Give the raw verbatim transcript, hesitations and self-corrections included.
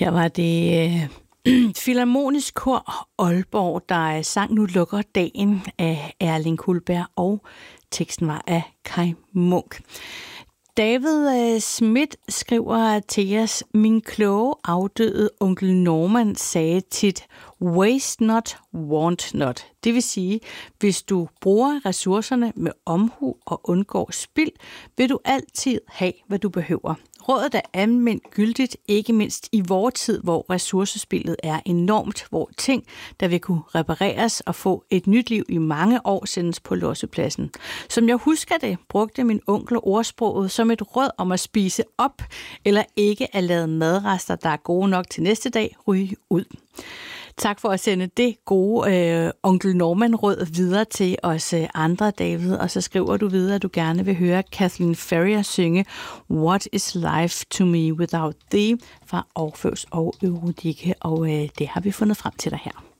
Her var det øh, Filharmonisk Kor Aalborg, der sang Nu lukker dagen af Erling Kullberg, og teksten var af Kai Munk. David øh, Schmidt skriver til os: Min kloge afdøde onkel Norman sagde tit, waste not, want not. Det vil sige, hvis du bruger ressourcerne med omhu og undgår spild, vil du altid have, hvad du behøver. Rådet er almindeligt gyldigt, ikke mindst i vores tid, hvor ressourcespildet er enormt, hvor ting, der vil kunne repareres og få et nyt liv i mange år, sendes på lossepladsen. Som jeg husker det, brugte min onkel ordsproget som et råd om at spise op, eller ikke at lade madrester, der er gode nok til næste dag, ryge ud. Tak for at sende det gode øh, onkel Norman-råd videre til os øh, andre, David. Og så skriver du videre, at du gerne vil høre Kathleen Ferrier synge What is life to me without thee fra Orpheus og Eurydike. Og øh, det har vi fundet frem til dig her.